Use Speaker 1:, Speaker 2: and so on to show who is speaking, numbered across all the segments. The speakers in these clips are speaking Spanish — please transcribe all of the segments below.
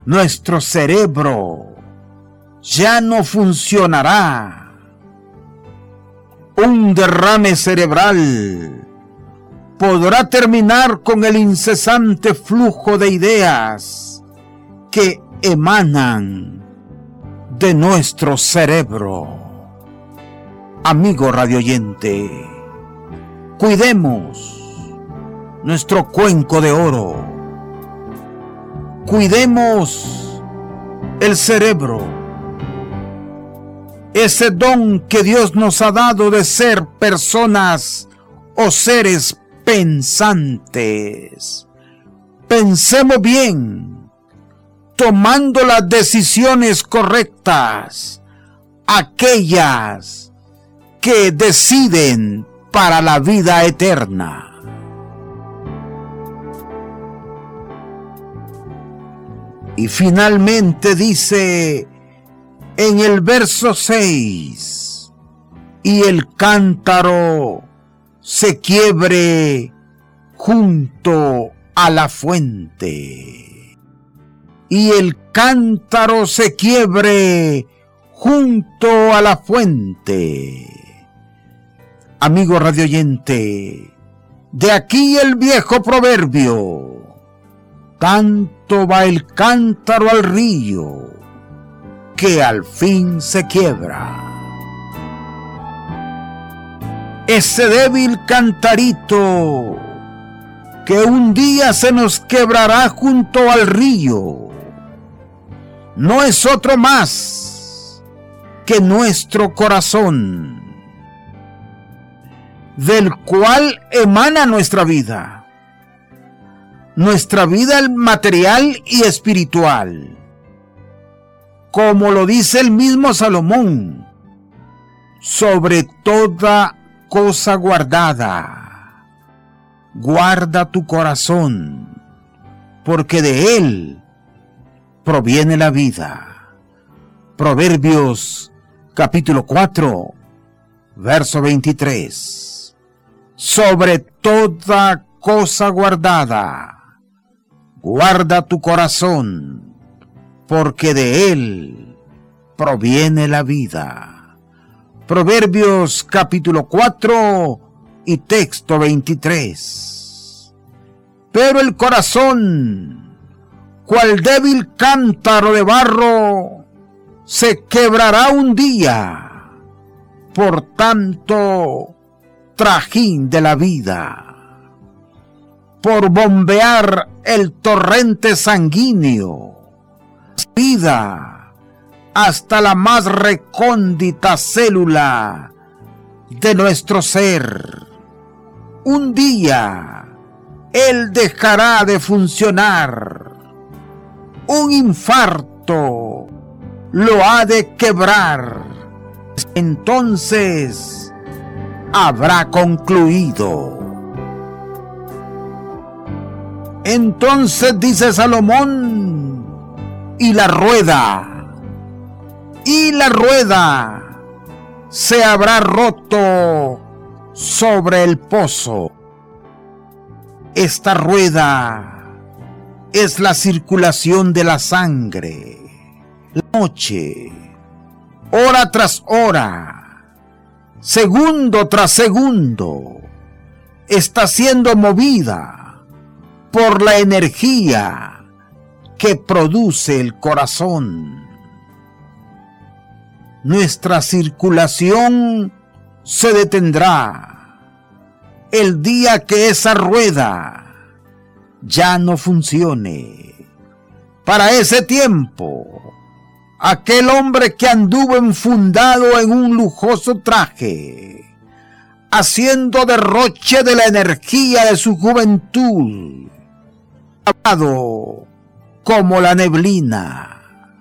Speaker 1: nuestro cerebro ya no funcionará. Un derrame cerebral podrá terminar con el incesante flujo de ideas que emanan de nuestro cerebro. Amigo radioyente, cuidemos nuestro cuenco de oro. Cuidemos el cerebro, ese don que Dios nos ha dado de ser personas o seres pensantes. Pensemos bien, tomando las decisiones correctas, aquellas que deciden para la vida eterna. Y finalmente dice en el verso 6, y el cántaro se quiebre junto a la fuente. Y el cántaro se quiebre junto a la fuente. Amigo radioyente, de aquí el viejo proverbio: tanto va el cántaro al río, que al fin se quiebra. Ese débil cantarito que un día se nos quebrará junto al río, no es otro más que nuestro corazón, del cual emana nuestra vida material y espiritual. Como lo dice el mismo Salomón: sobre toda cosa guardada, guarda tu corazón, porque de él proviene la vida. Proverbios capítulo 4, verso 23. Sobre toda cosa guardada, guarda tu corazón, porque de él proviene la vida. Proverbios capítulo 4 y texto 23. Pero el corazón, cual débil cántaro de barro, se quebrará un día, por tanto trajín de la vida, por bombear el torrente sanguíneo, vida hasta la más recóndita célula de nuestro ser. Un día él dejará de funcionar. Un infarto lo ha de quebrar. Entonces habrá concluido. Entonces dice Salomón: y la rueda se habrá roto sobre el pozo. Esta rueda es la circulación de la sangre. La noche, hora tras hora, segundo tras segundo, está siendo movida por la energía que produce el corazón. Nuestra circulación se detendrá el día que esa rueda ya no funcione. Para ese tiempo, aquel hombre que anduvo enfundado en un lujoso traje, haciendo derroche de la energía de su juventud, como la neblina.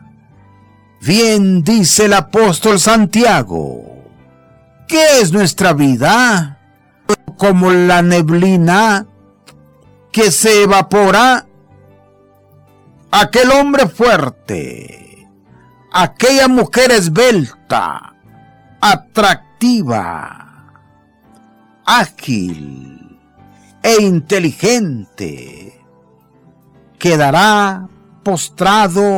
Speaker 1: Bien dice el apóstol Santiago: ¿qué es nuestra vida? Como la neblina que se evapora. Aquel hombre fuerte, aquella mujer esbelta, atractiva, ágil e inteligente, quedará postrado